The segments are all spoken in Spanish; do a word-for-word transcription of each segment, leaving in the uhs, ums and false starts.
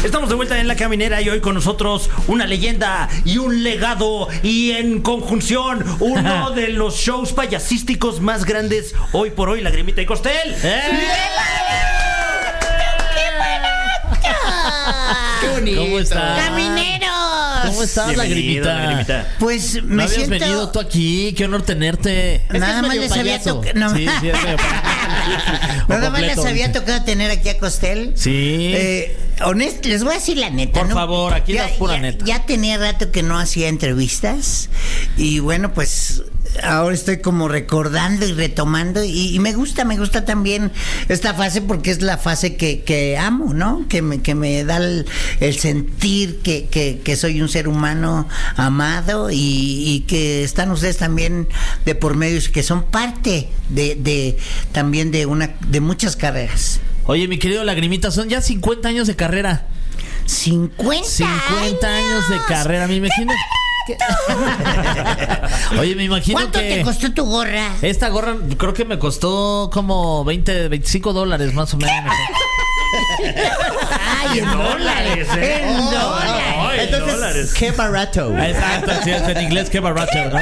Estamos de vuelta en La Caminera y hoy con nosotros una leyenda y un legado y en conjunción uno de los shows payasísticos más grandes hoy por hoy, Lagrimita y Costel. ¡Eh! ¡Qué bonito! ¿Cómo estás? ¡Camineros! ¿Cómo estás, Lagrimita? Lagrimita? Pues me ¿No habías siento... venido tú aquí? Qué honor tenerte. Nada más les había tocado... No, Sí, sí, es medio Nada más les había tocado tener aquí a Costel. Sí. Eh, honest, les voy a decir la neta. Por ¿no? favor, aquí ya, das pura ya, neta. Ya tenía rato que no hacía entrevistas. Y bueno, pues... ahora estoy como recordando y retomando y, y me gusta, me gusta también esta fase porque es la fase que, que amo, ¿no? Que me, que me da el, el sentir que, que, que soy un ser humano amado y, y que están ustedes también de por medio, que son parte de, de también de una de muchas carreras. Oye, mi querido Lagrimita, son ya cincuenta años de carrera. cincuenta cincuenta años de carrera, me imagino. Oye, me imagino ¿Cuánto que te costó tu gorra? esta gorra creo que me costó como veinte, veinticinco dólares más o menos. Ay, en dólares, ¿eh? en Oh, dólares. ay, Entonces, dólares. qué barato. Exacto, sí, es en inglés, qué barato, ¿no?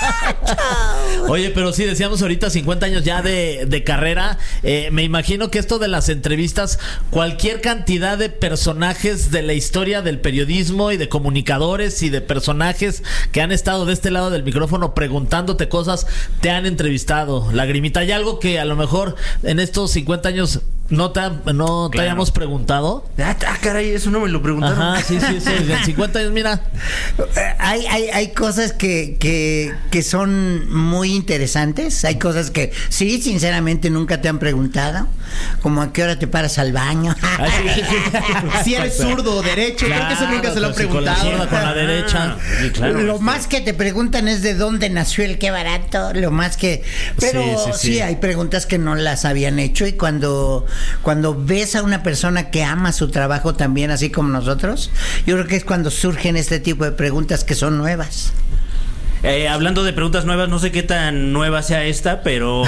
Oye, pero sí, decíamos ahorita cincuenta años ya de, de carrera. Eh, me imagino que esto de las entrevistas, cualquier cantidad de personajes de la historia del periodismo y de comunicadores y de personajes que han estado de este lado del micrófono preguntándote cosas, te han entrevistado. Lagrimita, ¿hay algo que a lo mejor en estos cincuenta años no te, no te Claro. hayamos preguntado? Ah, ah, caray, eso no me lo preguntaron. Ajá, sí, sí, sí. En cincuenta años, mira. Hay, hay, hay cosas que, que, que son muy interesantes. Hay cosas que sí, sinceramente nunca te han preguntado. Como a qué hora te paras al baño. Ay, sí, sí, sí. Si eres zurdo o derecho, creo que eso nunca se lo han Claro, con la preguntado. zurda, con la derecha. Sí, claro. Lo más que te preguntan es de dónde nació el qué barato. Lo más que... Pero Sí, sí, sí, sí. hay preguntas que no las habían hecho. Y cuando, cuando ves a una persona que ama su trabajo también, así como nosotros, yo creo que es cuando surgen este tipo de preguntas que son nuevas. Eh, hablando de preguntas nuevas, no sé qué tan nueva sea esta, pero...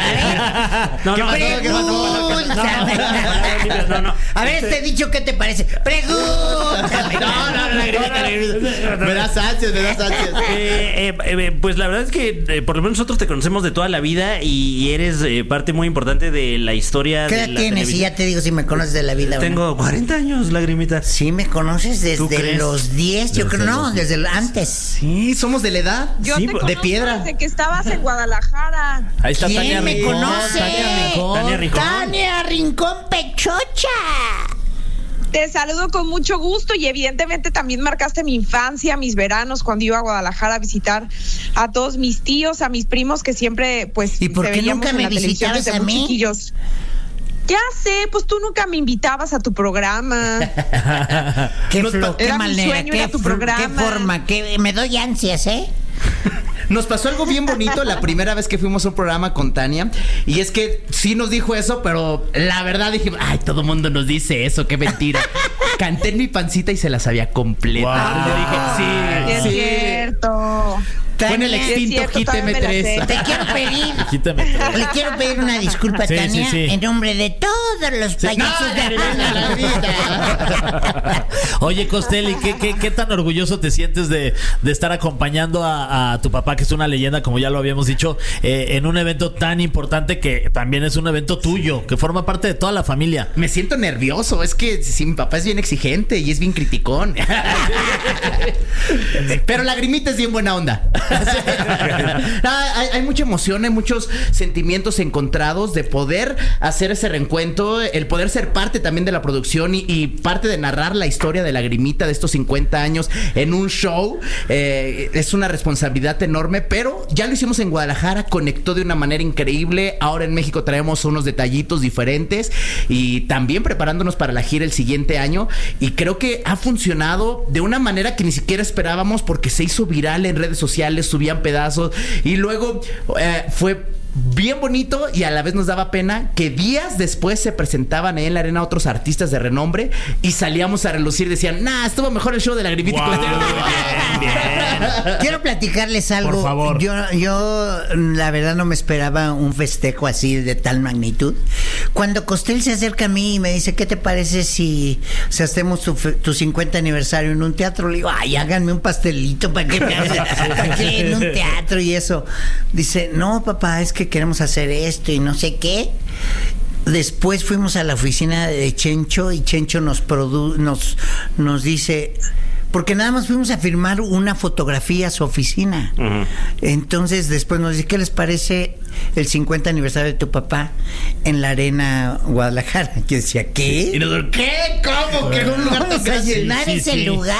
no, no, ¿Qué no, pregunta? no, no, no. A ver, este dicho, ¿qué te parece? Pregúntame. No, no, no, Lagrimita, Lagrimita. Me das ansias, me das ansias. Eh, eh, eh, pues la verdad es que eh, por lo menos nosotros te conocemos de toda la vida y eres eh, parte muy importante de la historia. ¿Qué de edad la tienes? Y televisión. ya te digo si me conoces de la vida o no. Tengo cuarenta años, Lagrimita. Sí, me conoces ¿Tú desde crees? los diez, yo Desde creo, no, los desde el- antes. Sí, somos de la edad. Yo Sí, te de conozco piedra. desde que estabas en Guadalajara. Ahí está ¿Quién Tania me Rincón. conoce? Tania Rincón. Tania Rincón. Tania Rincón Pechocha. Te saludo con mucho gusto y evidentemente también marcaste mi infancia, mis veranos cuando iba a Guadalajara a visitar a todos mis tíos, a mis primos que siempre pues ¿Y por te qué veíamos nunca en me la televisión visitabas desde a muy mí? chiquillos. Ya sé, pues tú nunca me invitabas a tu programa. Qué, Nos flo, pa- qué era mi manera, sueño, qué, era tu fr- programa. qué forma, qué, me doy ansias, ¿eh? Nos pasó algo bien bonito la primera vez que fuimos a un programa con Tania. Y es que sí nos dijo eso, pero la verdad dije, ay, todo el mundo nos dice eso, qué mentira. Canté en mi pancita y se la sabía completa. Wow. Le dije, Sí, sí, es sí. cierto. Fue en el Tania, es extinto cierto, Hit todavía M me la tres. sé. te quiero pedir, Quítame. le quiero pedir una disculpa, Sí, Tania, sí, sí. en nombre de todos los payasos No, de Lagrimita, Lagrimita. Oye, Costelli, ¿qué, qué, ¿qué tan orgulloso te sientes de, de estar acompañando a, a tu papá, que es una leyenda, como ya lo habíamos dicho, eh, en un evento tan importante que también es un evento tuyo, que forma parte de toda la familia? Me siento nervioso. Es que si mi papá es bien exigente y es bien criticón. Pero Lagrimita es bien buena onda. No, hay, hay mucha emoción, hay muchos sentimientos encontrados de poder hacer ese reencuentro, el poder ser parte también de la producción y, y parte de narrar la historia de Lagrimita de estos cincuenta años en un show. Eh, es una responsabilidad enorme, pero ya lo hicimos en Guadalajara, conectó de una manera increíble. Ahora en México traemos unos detallitos diferentes y también preparándonos para la gira el siguiente año, y creo que ha funcionado de una manera que ni siquiera esperábamos porque se hizo viral en redes sociales, subían pedazos y luego eh, fue bien bonito y a la vez nos daba pena que días después se presentaban ahí en la arena otros artistas de renombre y salíamos a relucir, decían, nah, estuvo mejor el show de Lagrimita Wow, y Costelo. bien, bien. Quiero platicarles algo. Por favor. Yo, yo, la verdad, no me esperaba un festejo así de tal magnitud. Cuando Costel se acerca a mí y me dice, ¿qué te parece si, si hacemos tu, fe- tu cincuenta aniversario en un teatro? Le digo, ay, háganme un pastelito para que me hagan ¿para qué en un teatro y eso. Dice, no, papá, es que queremos hacer esto y no sé qué. Después fuimos a la oficina de Chencho y Chencho nos produ- nos, nos dice, porque nada más fuimos a firmar una fotografía a su oficina. Ujú. Entonces después nos dice, ¿qué les parece el cincuenta aniversario de tu papá en la Arena Guadalajara? Yo decía, ¿qué? Y nosotros, ¿qué? ¿Cómo? ¿Que en un lugar tan ¿Vamos a grande? llenar Sí, sí, ese sí. lugar?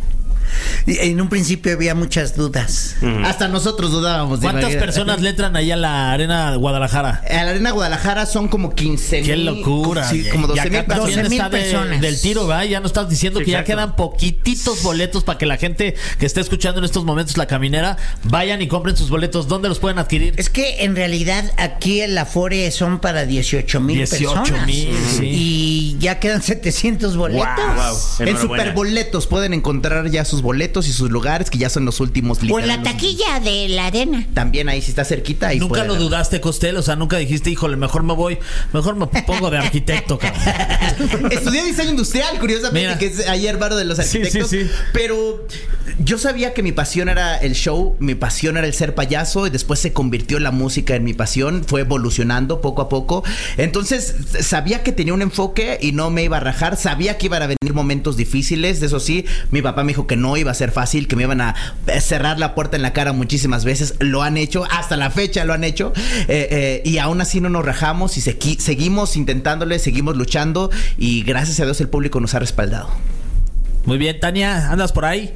Y en un principio había muchas dudas. Hasta nosotros dudábamos. de ¿Cuántas imaginar. personas le entran ahí a la arena de Guadalajara? A la Arena Guadalajara son como quince mil. ¡Qué locura! Sí, como Y doce mil acá también doce mil está de- personas. del tiro, ¿verdad? Ya nos estás diciendo Sí, que ya exacto. quedan poquititos boletos para que la gente que esté escuchando en estos momentos La Caminera vayan y compren sus boletos. ¿Dónde los pueden adquirir? Es que en realidad aquí el Afore son para dieciocho mil dieciocho personas. mil, sí. Y ya quedan setecientos boletos. Wow. En Enhorabuena. Superboletos pueden encontrar ya sus boletos y sus lugares, que ya son los últimos. O en la literal, los- taquilla de la arena. También ahí, si está cerquita. Ahí Nunca pueden lo ver. dudaste, Costel, o sea, nunca dijiste, híjole, mejor me voy, mejor me pongo de arquitecto, cabrón. Estudié diseño industrial, curiosamente, Mira. que es ayer barro de los Sí, sí, arquitectos. sí. Pero yo sabía que mi pasión era el show, mi pasión era el ser payaso, y después se convirtió la música en mi pasión, fue evolucionando poco a poco. Entonces sabía que tenía un enfoque y no me iba a rajar, sabía que iban a venir momentos difíciles, eso sí, mi papá me dijo que no iba a ser fácil, que me iban a cerrar la puerta en la cara muchísimas veces, lo han hecho, hasta la fecha lo han hecho, eh, eh, y aún así no nos rajamos y segui- seguimos intentándole, seguimos luchando, y gracias a Dios el público nos ha respaldado. Muy bien, Tania, ¿andas por ahí?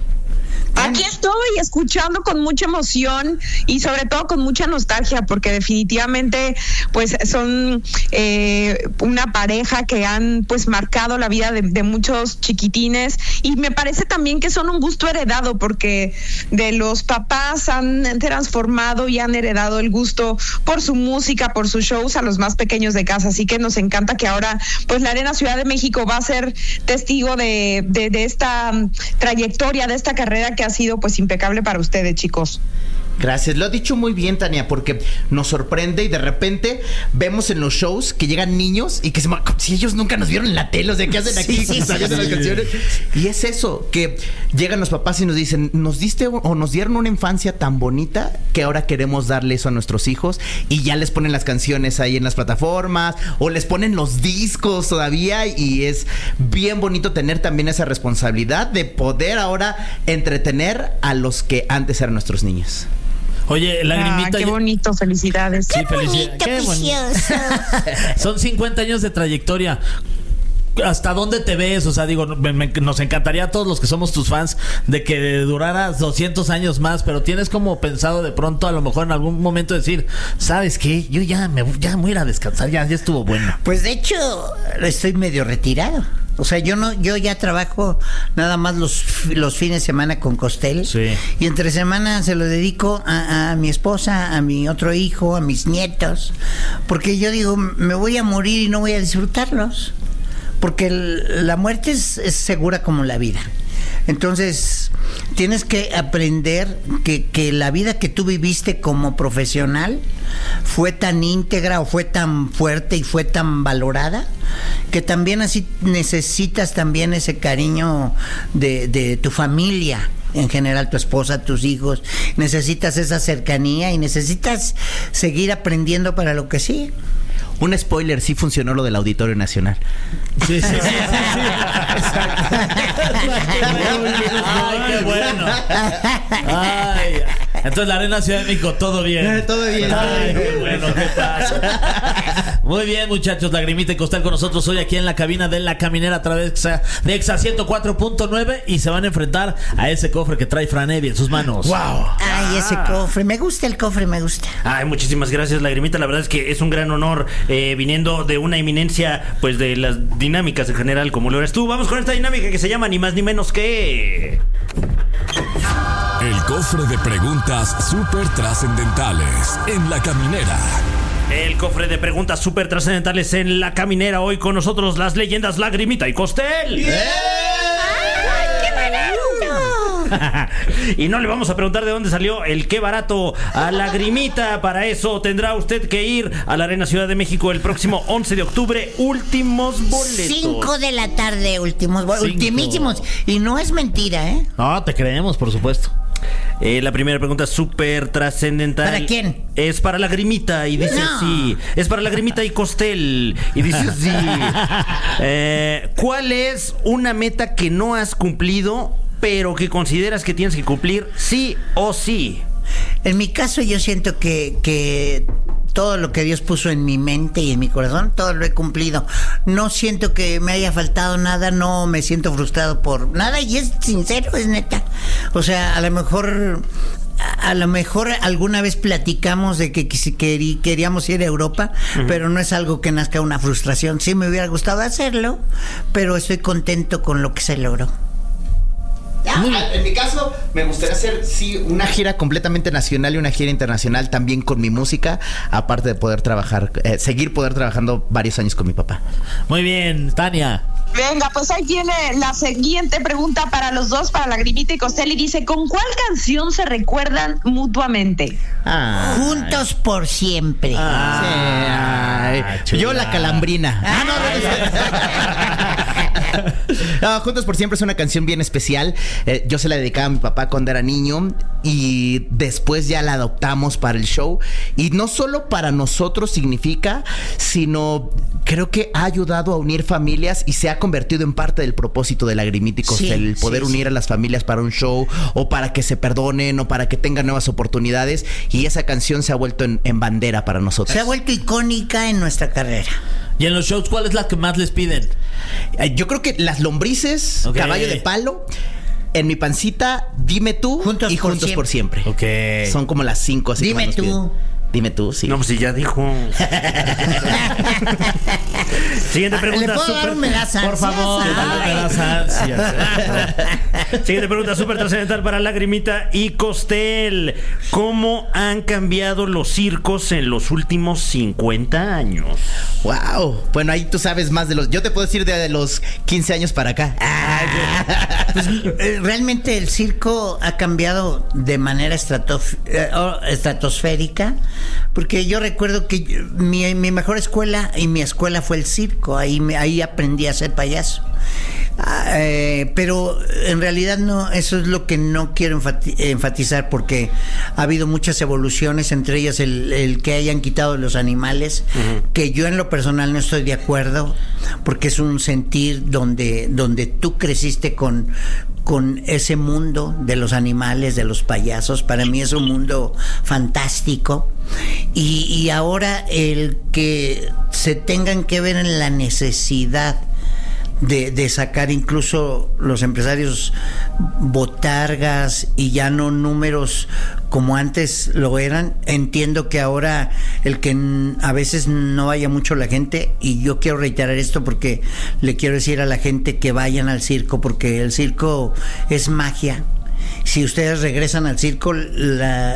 Aquí estoy escuchando con mucha emoción y sobre todo con mucha nostalgia, porque definitivamente pues son eh, una pareja que han pues marcado la vida de, de muchos chiquitines, y me parece también que son un gusto heredado, porque de los papás han transformado y han heredado el gusto por su música, por sus shows a los más pequeños de casa. Así que nos encanta que ahora pues la Arena Ciudad de México va a ser testigo de, de, de esta um, trayectoria, de esta carrera que ha sido pues impecable para ustedes, chicos. Gracias, lo has dicho muy bien, Tania, porque nos sorprende y de repente vemos en los shows que llegan niños y que se ma- si ellos nunca nos vieron en la tele, o sea, ¿qué hacen aquí? Sí, sí, Pues, sí, haciendo sí. las canciones. Y es eso, que llegan los papás y nos dicen, nos diste o nos dieron una infancia tan bonita que ahora queremos darle eso a nuestros hijos, y ya les ponen las canciones ahí en las plataformas o les ponen los discos todavía, y es bien bonito tener también esa responsabilidad de poder ahora entretener a los que antes eran nuestros niños. Oye, Lagrimita. Ah, qué ya- bonito, felicidades. Sí, felicidades. Qué bonito. Son cincuenta años de trayectoria. ¿Hasta dónde te ves? O sea, digo, me- me- nos encantaría a todos los que somos tus fans de que duraras doscientos años más, pero tienes como pensado de pronto a lo mejor en algún momento decir, ¿sabes qué? Yo ya me, ya me voy a ir a descansar, ya, ya estuvo bueno. Pues de hecho, estoy medio retirado. O sea, yo no, yo ya trabajo nada más los, los fines de semana con Costel. Sí. Y entre semana se lo dedico a, a mi esposa, a mi otro hijo, a mis nietos. Porque yo digo, me voy a morir y no voy a disfrutarlos. Porque el- la muerte es, es segura como la vida. Entonces, tienes que aprender que, que la vida que tú viviste como profesional fue tan íntegra o fue tan fuerte y fue tan valorada, que también así necesitas también ese cariño de, de tu familia. En general, tu esposa, tus hijos, necesitas esa cercanía y necesitas seguir aprendiendo para lo que sigue. Un spoiler, sí funcionó lo del Auditorio Nacional. Sí, sí, sí, sí, sí. Ay, qué bueno. Ay, entonces la Arena Ciudad de México, todo bien. Eh, todo bien. Ay, qué bueno, qué pasa. Muy bien, muchachos, Lagrimita y Costal con nosotros hoy aquí en la cabina de La Caminera a través de Exa ciento cuatro punto nueve, y se van a enfrentar a ese cofre que trae Fran Evia en sus manos. ¡Wow! Ay, ese cofre, me gusta el cofre, me gusta. Ay, muchísimas gracias, Lagrimita. La verdad es que es un gran honor eh, viniendo de una eminencia, pues de las dinámicas en general, como lo eres tú. Vamos con esta dinámica que se llama ni más ni menos que... El cofre de preguntas súper trascendentales en La Caminera. El cofre de preguntas súper trascendentales en La Caminera. Hoy con nosotros las leyendas Lagrimita y Costel. ¡Ay, qué barato! Y no le vamos a preguntar de dónde salió el qué barato a Lagrimita. Para eso tendrá usted que ir a la Arena Ciudad de México el próximo once de octubre. Últimos boletos. Cinco de la tarde, últimos boletos. Ultimísimos. Y no es mentira, ¿eh? No, te creemos, por supuesto. Eh, la primera pregunta súper trascendental. ¿Para quién? Es para Lagrimita y dice No. así. Es para Lagrimita y Costel y dice así. Eh, ¿Cuál es una meta que no has cumplido, pero que consideras que tienes que cumplir sí o sí? En mi caso yo siento que, que todo lo que Dios puso en mi mente y en mi corazón, todo lo he cumplido. No siento que me haya faltado nada, no me siento frustrado por nada y es sincero, es neta. O sea, a lo mejor... A lo mejor alguna vez platicamos de que queri- queríamos ir a Europa, uh-huh. pero no es algo que nazca una frustración. Sí me hubiera gustado hacerlo, pero estoy contento con lo que se logró. Ah, en mi caso, me gustaría hacer, sí, una gira completamente nacional y una gira internacional también con mi música, aparte de poder trabajar, eh, seguir poder trabajando varios años con mi papá. Muy bien, Tania. Venga, pues ahí tiene la siguiente pregunta para los dos, para Lagrimita y Costel, y dice, ¿con cuál canción se recuerdan mutuamente? Ah, Juntos por siempre. Ah, sí, ay, chula. yo la calambrina. Ah, no, no, no. No, Juntos por Siempre es una canción bien especial. Eh, yo se la dedicaba a mi papá cuando era niño y después ya la adoptamos para el show. Y no solo para nosotros significa, sino creo que ha ayudado a unir familias y se ha convertido en parte del propósito de Lagrimita y Costel, Sí, el poder sí, unir sí. a las familias para un show o para que se perdonen o para que tengan nuevas oportunidades. Y esa canción se ha vuelto en, en bandera para nosotros. Se ha vuelto icónica en nuestra carrera. Y en los shows, ¿cuál es la que más les piden? Eh, Yo creo que Las Lombrices, Ok. Caballo de Palo, En mi pancita, Dime tú Juntos y por Juntos por siempre. siempre. Ok. Son como las cinco así que Dime más nos tú. piden. Dime tú, sí. No, pues si ya dijo. Siguiente pregunta. ¿Le puedo super- dar un me das Por ansias? favor, Ay. dale, me das ansias. Siguiente pregunta súper trascendental para Lagrimita y Costel. ¿Cómo han cambiado los circos en los últimos cincuenta años? Wow. Bueno, ahí tú sabes más de los... Yo te puedo decir de los quince años para acá. Pues, eh, realmente el circo ha cambiado de manera estratof- eh, oh, estratosférica, porque yo recuerdo que yo- mi, mi mejor escuela y mi escuela fue el circo, ahí, me, ahí aprendí a ser payaso. Ah, eh, pero en realidad no, eso es lo que no quiero enfati- enfatizar, porque ha habido muchas evoluciones, entre ellas el, el que hayan quitado los animales, uh-huh. que yo en lo personal no estoy de acuerdo, porque es un sentir donde, donde tú creciste con, con ese mundo de los animales, de los payasos. Para mí es un mundo fantástico. Y, y ahora el que se tengan que ver en la necesidad De, de sacar incluso los empresarios botargas y ya no números como antes lo eran. Entiendo que ahora el que n- a veces no vaya mucho la gente, y yo quiero reiterar esto porque le quiero decir a la gente que vayan al circo, porque el circo es magia. Si ustedes regresan al circo, la,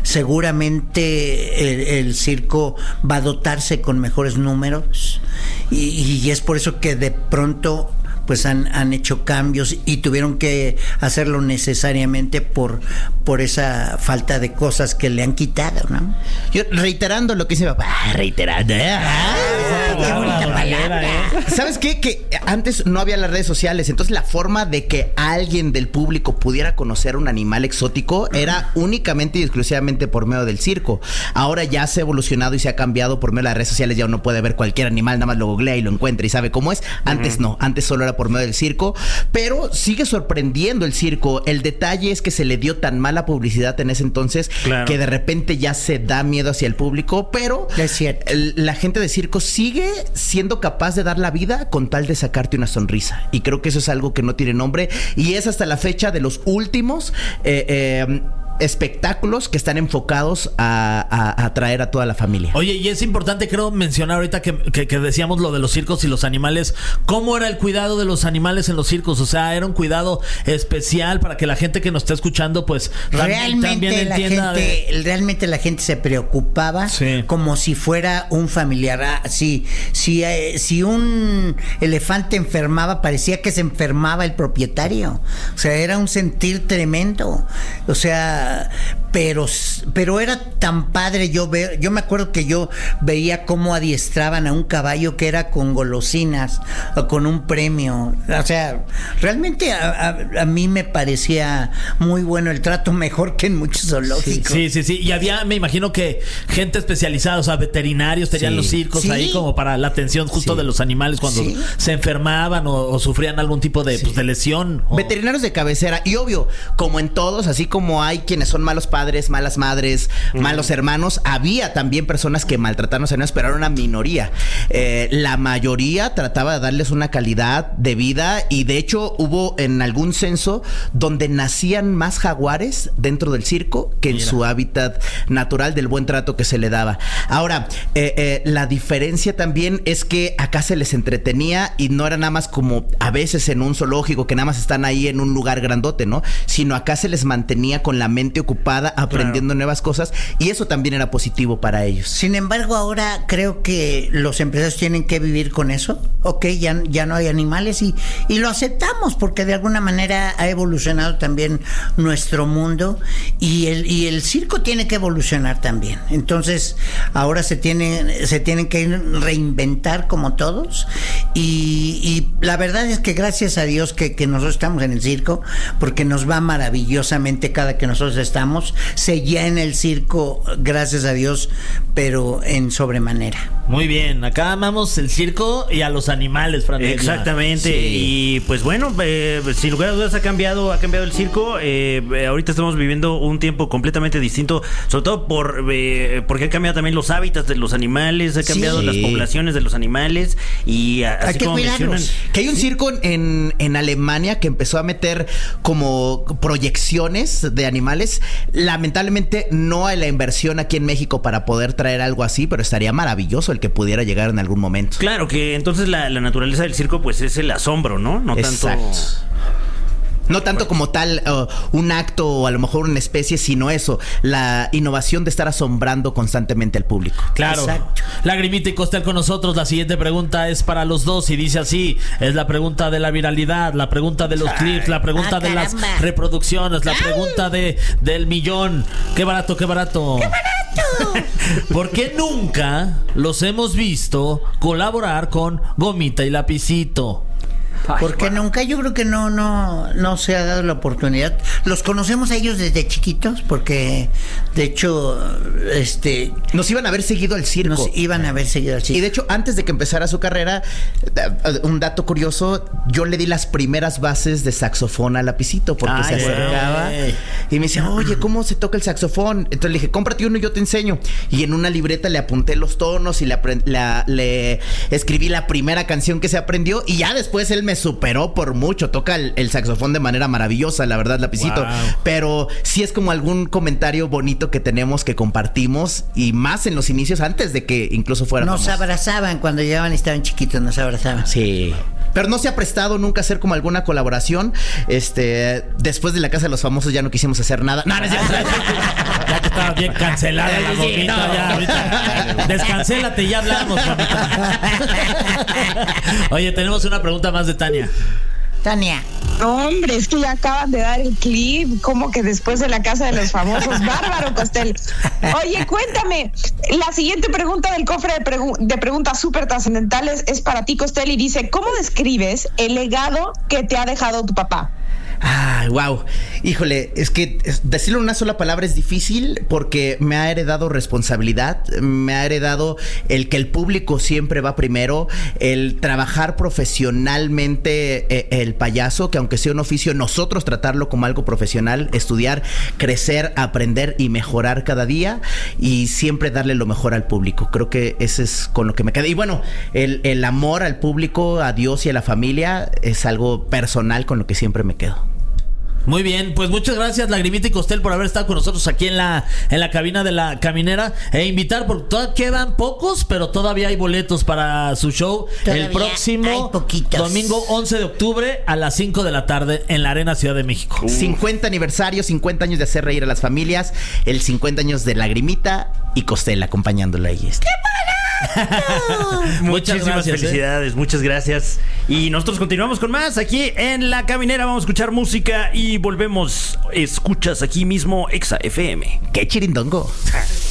seguramente el, el circo va a dotarse con mejores números, y, y es por eso que de pronto pues han, han hecho cambios y tuvieron que hacerlo necesariamente por, por esa falta de cosas que le han quitado, ¿no? Yo reiterando lo que dice mi papá, ah, reiterando, ¿eh? Ah, Qué bonita palabra, ¿eh? ¿Sabes qué? Que antes no había las redes sociales, entonces la forma de que alguien del público pudiera conocer un animal exótico era únicamente y exclusivamente por medio del circo. Ahora ya se ha evolucionado y se ha cambiado por medio de las redes sociales. Ya uno puede ver cualquier animal, nada más lo googlea y lo encuentra y sabe cómo es. Antes uh-huh. no, antes solo era por medio del circo, pero sigue sorprendiendo el circo. El detalle es que se le dio tan mala publicidad en ese entonces, claro, que de repente ya se da miedo hacia el público, pero es cierto. El, la gente de circo sigue siendo capaz de dar la vida con tal de sacarte una sonrisa, y creo que eso es algo que no tiene nombre, y es hasta la fecha de los últimos eh, eh, espectáculos que están enfocados a, a, a atraer a toda la familia. Oye, y es importante, creo, mencionar ahorita que, que, que decíamos lo de los circos y los animales. ¿Cómo era el cuidado de los animales en los circos? O sea, era un cuidado especial para que la gente que nos está escuchando, pues, realmente también la entienda. gente, De... realmente la gente se preocupaba Sí. como si fuera un familiar. Ah, si, si, eh, si un elefante enfermaba, parecía que se enfermaba el propietario. O sea, era un sentir tremendo. O sea, pero, pero era tan padre yo ver. Yo me acuerdo que yo veía cómo adiestraban a un caballo que era con golosinas o con un premio. O sea, realmente a, a, a mí me parecía muy bueno el trato, mejor que en muchos zoológicos. Sí, sí, sí. Y había, me imagino que gente especializada, o sea, veterinarios tenían Sí. los circos Sí. ahí como para la atención justo Sí. de los animales cuando Sí. se enfermaban o, o sufrían algún tipo de, Sí. pues, de lesión. O... Veterinarios de cabecera. Y obvio, como en todos, así como hay quienes son malos padres, malas madres, mm. malos hermanos, había también personas que maltrataron a los animales, pero era una minoría. Eh, la mayoría trataba de darles una calidad de vida y de hecho hubo en algún censo donde nacían más jaguares dentro del circo que en Mira. su hábitat natural del buen trato que se le daba. Ahora, eh, eh, la diferencia también es que acá se les entretenía y no era nada más como a veces en un zoológico que nada más están ahí en un lugar grandote, ¿no? Sino acá se les mantenía con la mente ocupada aprendiendo claro. nuevas cosas y eso también era positivo para ellos. Sin embargo, ahora creo que los empresarios tienen que vivir con eso. Ok, ya, ya no hay animales y, y lo aceptamos porque de alguna manera ha evolucionado también nuestro mundo y el, y el circo tiene que evolucionar también. Entonces, ahora se tienen, se tienen que reinventar como todos y, y la verdad es que gracias a Dios que, que nosotros estamos en el circo porque nos va maravillosamente cada que nosotros estamos. Se llena el circo, gracias a Dios, pero en sobremanera. Muy bien, acá amamos el circo y a los animales, Fran. Exactamente, sí. Y pues bueno, eh, sin lugar a dudas ha cambiado, ha cambiado el circo. Eh, ahorita estamos viviendo un tiempo completamente distinto, sobre todo por eh, porque ha cambiado también los hábitats de los animales, ha cambiado sí. las poblaciones de los animales y así hay que como cuidarlos. mencionan, que hay un sí. circo en, en Alemania que empezó a meter como proyecciones de animales. Lamentablemente no hay la inversión aquí en México para poder traer algo así, pero estaría maravilloso el que pudiera llegar en algún momento. Claro que entonces la, la naturaleza del circo pues es el asombro, ¿no? No Exacto. tanto... No tanto como tal uh, un acto o a lo mejor una especie, sino eso, la innovación de estar asombrando constantemente al público. Claro. Exacto. Lagrimita y Costel con nosotros. La siguiente pregunta es para los dos y dice así: es la pregunta de la viralidad, la pregunta de los clips, la pregunta ah, de las caramba. reproducciones, la pregunta de del millón. Qué barato, qué barato. ¡Qué barato! ¿Por qué nunca los hemos visto colaborar con Gomita y Lapicito? Porque nunca, yo creo que no, no, no se ha dado la oportunidad. Los conocemos a ellos desde chiquitos, porque de hecho, este, nos iban a haber seguido al circo. Nos iban a haber seguido al circo. Y de hecho, antes de que empezara su carrera, un dato curioso, yo le di las primeras bases de saxofón a Lapicito, porque Ay, se acercaba güey. y me decía, oye, ¿cómo se toca el saxofón? Entonces le dije, cómprate uno y yo te enseño. Y en una libreta le apunté los tonos y le, la, le escribí la primera canción que se aprendió y ya después él me superó por mucho. Toca el, el saxofón de manera maravillosa, la verdad, Lapicito. Wow. Pero sí es como algún comentario bonito que tenemos, que compartimos, y más en los inicios, antes de que incluso fuera Nos famoso. abrazaban cuando llegaban y estaban chiquitos, nos abrazaban. Sí. Pero no se ha prestado nunca hacer como alguna colaboración. Este, después de La Casa de los Famosos ya no quisimos hacer nada. No, no es cierto. Ya que estaba bien cancelada la Sí, Gomita, no. ya ahorita. Descancélate, ya hablamos, Gomita. Oye, tenemos una pregunta más de Tania. Tania. No, hombre, es que ya acaban de dar el clip, como que después de La Casa de los Famosos. Bárbaro, Costel. Oye, cuéntame, la siguiente pregunta del cofre de, pregu- de preguntas súper trascendentales es para ti, Costel, y dice, ¿cómo describes el legado que te ha dejado tu papá? Ay, wow. Híjole, es que decirlo en una sola palabra es difícil porque me ha heredado responsabilidad, me ha heredado el que el público siempre va primero, el trabajar profesionalmente eh, el payaso, que aunque sea un oficio, nosotros tratarlo como algo profesional, estudiar, crecer, aprender y mejorar cada día y siempre darle lo mejor al público. Creo que ese es con lo que me queda. Y bueno, el, el amor al público, a Dios y a la familia es algo personal con lo que siempre me quedo. Muy bien, pues muchas gracias Lagrimita y Costel por haber estado con nosotros aquí en la en la cabina de La Caminera e invitar, porque todavía quedan pocos, pero todavía hay boletos para su show Todavía el próximo hay poquitos. domingo once de octubre a las cinco de la tarde en la Arena Ciudad de México. cincuenta aniversario, cincuenta años de hacer reír a las familias, el cincuenta años de Lagrimita y Costel acompañándola ahí. Muchas Muchísimas gracias, felicidades, ¿eh? Muchas gracias. Y nosotros continuamos con más aquí en La Caminera. Vamos a escuchar música y volvemos. Escuchas aquí mismo Exa F M. ¡Qué chirindongo!